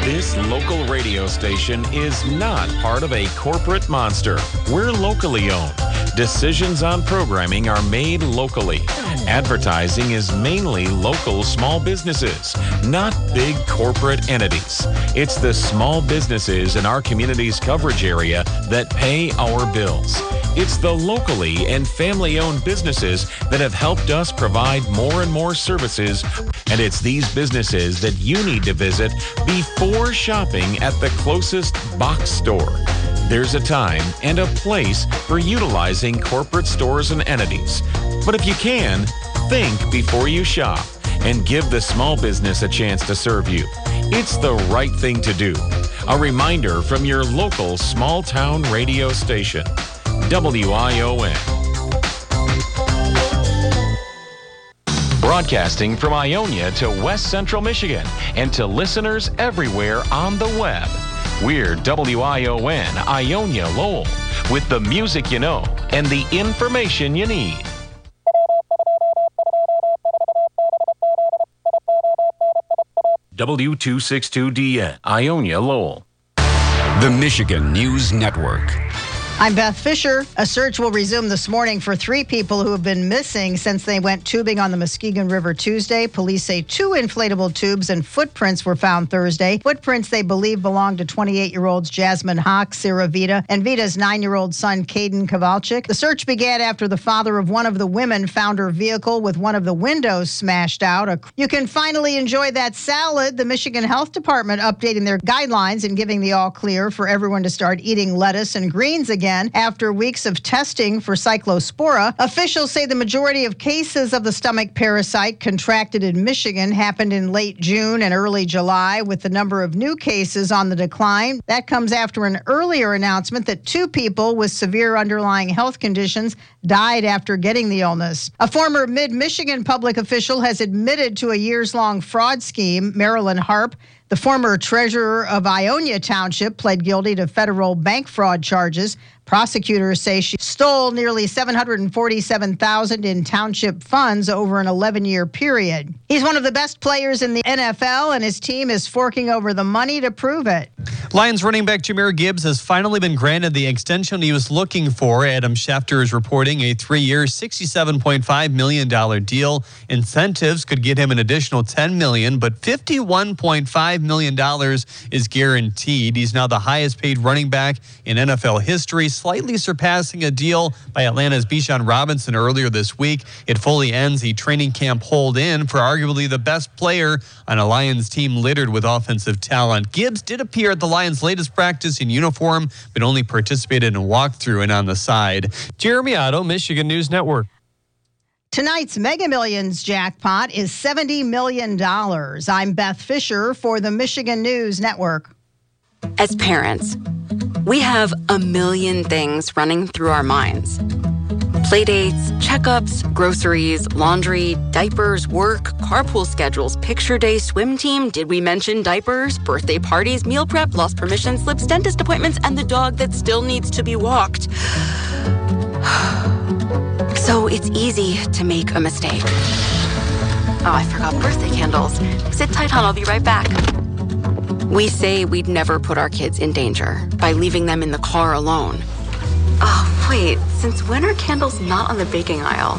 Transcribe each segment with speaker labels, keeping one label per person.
Speaker 1: This local radio station is not part of a corporate monster. We're locally owned. Decisions on programming are made locally. Advertising is mainly local small businesses, not big corporate entities. It's the small businesses in our community's coverage area that pay our bills. It's the locally and family-owned businesses that have helped us provide more and more services, and it's these businesses that you need to visit before shopping at the closest box store. There's a time and a place for utilizing corporate stores and entities. But if you can, think before you shop and give the small business a chance to serve you. It's the right thing to do. A reminder from your local small-town radio station. WION. Broadcasting from Ionia to West Central Michigan and to listeners everywhere on the web. We're WION Ionia Lowell with the music you know and the information you need. W262DN Ionia Lowell.
Speaker 2: The Michigan News Network.
Speaker 3: I'm Beth Fisher. A search will resume this morning for 3 people who have been missing since they went tubing on the Muskegon River Tuesday. Police say 2 inflatable tubes and footprints were found Thursday. Footprints they believe belong to 28-year-olds Jasmine Hawk, Sarah Vita, and Vita's 9-year-old son, Caden Kowalczyk. The search began after the father of one of the women found her vehicle with one of the windows smashed out. You can finally enjoy that salad. The Michigan Health Department updating their guidelines and giving the all clear for everyone to start eating lettuce and greens again after weeks of testing for Cyclospora. Officials say the majority of cases of the stomach parasite contracted in Michigan happened in late June and early July, with the number of new cases on the decline. That comes after an earlier announcement that 2 people with severe underlying health conditions died after getting the illness. A former Mid-Michigan public official has admitted to a years-long fraud scheme. Marilyn Harp, the former treasurer of Ionia Township, pled guilty to federal bank fraud charges. Prosecutors say she stole nearly $747,000 in township funds over an 11-year period. He's one of the best players in the NFL, and his team is forking over the money to prove it.
Speaker 4: Lions running back Jahmyr Gibbs has finally been granted the extension he was looking for. Adam Schefter is reporting a 3-year, $67.5 million deal. Incentives could get him an additional $10 million, but $51.5 million is guaranteed. He's now the highest paid running back in NFL history, slightly surpassing a deal by Atlanta's Bijan Robinson earlier this week. It fully ends the training camp hold in for arguably the best player on a Lions team littered with offensive talent. Gibbs did appear at the Lions' latest practice in uniform, but only participated in a walkthrough and on the side. Jeremy Otto, Michigan News Network.
Speaker 3: Tonight's Mega Millions jackpot is $70 million. I'm Beth Fisher for the Michigan News Network.
Speaker 5: As parents, we have a million things running through our minds. Playdates, checkups, groceries, laundry, diapers, work, carpool schedules, picture day, swim team, did we mention diapers, birthday parties, meal prep, lost permission slips, dentist appointments, and the dog that still needs to be walked. So it's easy to make a mistake. Oh, I forgot birthday candles. Sit tight, hon, I'll be right back. We say we'd never put our kids in danger by leaving them in the car alone. Oh, wait, since when are candles not on the baking aisle?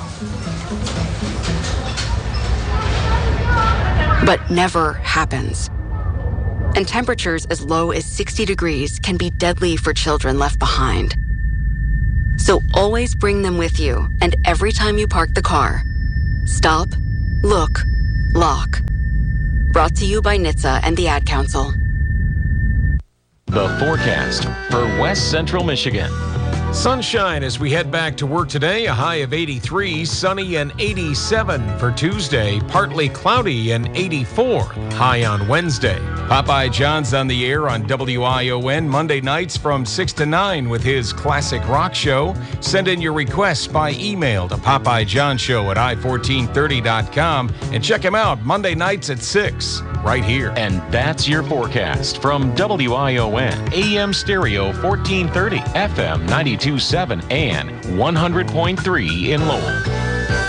Speaker 5: But never happens. And temperatures as low as 60 degrees can be deadly for children left behind. So always bring them with you, and every time you park the car, stop, look, lock. Brought to you by NHTSA and the Ad Council.
Speaker 1: The forecast for West Central Michigan. Sunshine as we head back to work today, a high of 83, sunny and 87 for Tuesday, partly cloudy and 84, high on Wednesday. Popeye John's on the air on WION Monday nights from 6 to 9 with his classic rock show. Send in your requests by email to PopeyeJohnShow@i1430.com and check him out Monday nights at 6 right here. And that's your forecast from WION, AM stereo 1430, FM 92.7 and 100.3 in Lowell.